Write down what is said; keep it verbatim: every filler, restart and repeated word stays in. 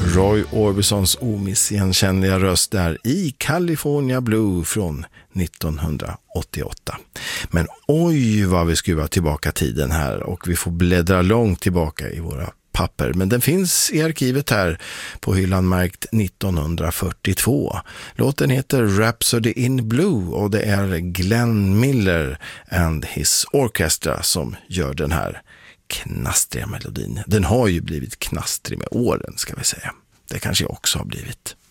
Roy Orbisons omissigenkännliga röst där i California Blue från nittonhundraåttioåtta. Men oj vad vi skruvar tillbaka tiden här och vi får bläddra långt tillbaka i våra papper. Men den finns i arkivet här på hyllan märkt nittonhundrafyrtiotvå. Låten heter Rhapsody in Blue och det är Glenn Miller and his orchestra som gör den här knastriga melodin. Den har ju blivit knastrig med åren ska vi säga. Det kanske jag också har blivit.